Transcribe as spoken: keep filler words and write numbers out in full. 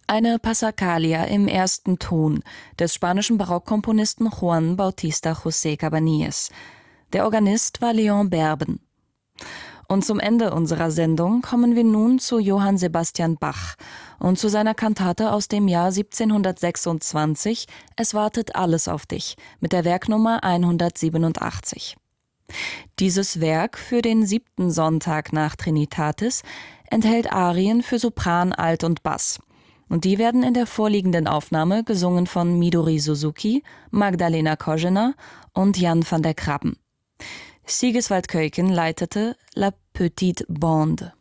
Eine Passacaglia im ersten Ton des spanischen Barockkomponisten Juan Bautista José Cabanilles. Der Organist war Leon Berben. Und zum Ende unserer Sendung kommen wir nun zu Johann Sebastian Bach und zu seiner Kantate aus dem Jahr siebzehnhundertsechsundzwanzig »Es wartet alles auf dich« mit der Werknummer hundertsiebenundachtzig. Dieses Werk für den siebten Sonntag nach Trinitatis enthält Arien für Sopran, Alt und Bass. Und die werden in der vorliegenden Aufnahme gesungen von Midori Suzuki, Magdalena Kozener und Jan van der Krabben. Sigiswald Keuken leitete La Petite Bande.